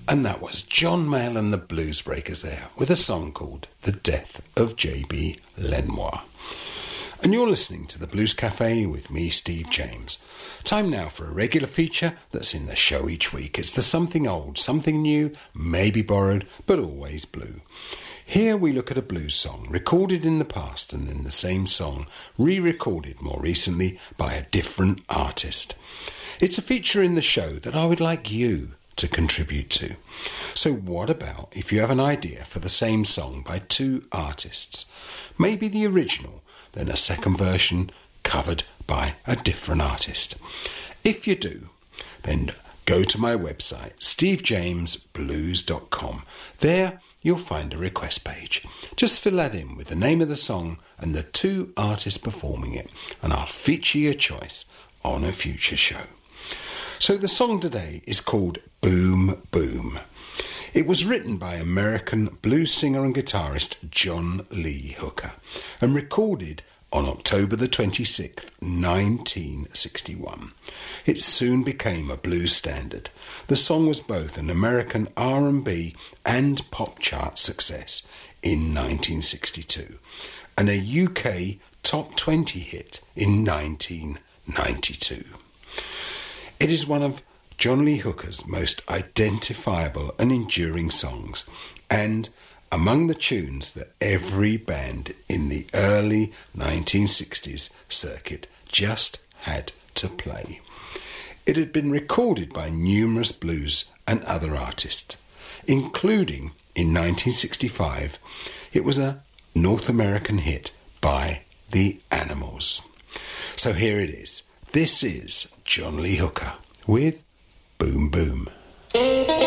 And that was John Mayall and the Blues Breakers there with a song called The Death of J.B. Lenoir. And you're listening to the Blues Cafe with me, Steve James. Time now for a regular feature that's in the show each week. It's the something old, something new, maybe borrowed, but always blue. Here we look at a blues song recorded in the past and then the same song re-recorded more recently by a different artist. It's a feature in the show that I would like you to contribute to. So what about if you have an idea for the same song by two artists? Maybe the original, then a second version covered by a different artist. If you do, then go to my website, stevejamesblues.com. There you'll find a request page. Just fill that in with the name of the song and the two artists performing it, and I'll feature your choice on a future show. So the song today is called Boom Boom. It was written by American blues singer and guitarist John Lee Hooker and recorded on October the 26th, 1961. It soon became a blues standard. The song was both an American R&B and pop chart success in 1962 and a UK top 20 hit in 1992. It is one of John Lee Hooker's most identifiable and enduring songs, and among the tunes that every band in the early 1960s circuit just had to play. It had been recorded by numerous blues and other artists, including in 1965, it was a North American hit by the Animals. So here it is. This is John Lee Hooker with Boom Boom.